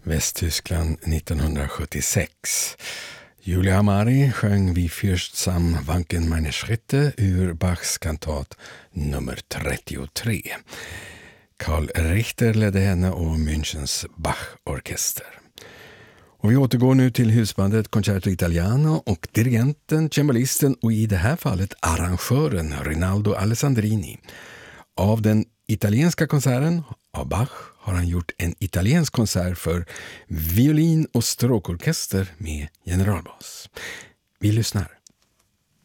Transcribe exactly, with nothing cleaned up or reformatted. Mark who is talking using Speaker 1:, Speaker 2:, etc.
Speaker 1: Västtyskland nittonhundrasjuttiosex. Julia Amari sjöng Vi fürstsam wanken meine Schritte ur Bachs kantat nummer trettiotre. Karl Richter ledde henne och Münchens Bach-orkester. Och vi återgår nu till husbandet Concerto Italiano och dirigenten, cembalisten och i det här fallet arrangören Rinaldo Alessandrini. Av den italienska konserten av Bach har han gjort en italiensk konsert för violin och stråkorkester med generalbas. Vi lyssnar.